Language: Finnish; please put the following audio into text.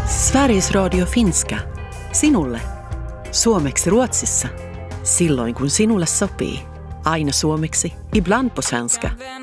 Sveriges Radio Finska. Sinulle. Suomeksi Ruotsissa. Silloin kun sinulle sopii. Aina suomeksi, ibland på svenska.